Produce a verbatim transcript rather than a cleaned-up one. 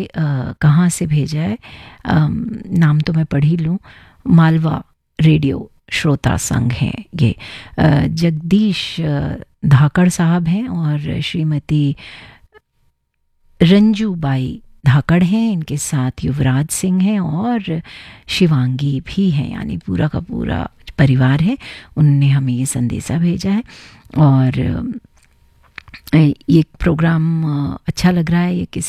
आ, कहाँ से भेजा है, आ, नाम तो मैं पढ़ ही लूँ। मालवा रेडियो श्रोता संघ हैं ये। आ, जगदीश धाकड़ साहब हैं और श्रीमती रंजूबाई धाकड़ हैं, इनके साथ युवराज सिंह हैं और शिवांगी भी हैं, यानी पूरा का पूरा परिवार है। उनने हमें ये संदेशा भेजा है और ये प्रोग्राम अच्छा लग रहा है। ये किसी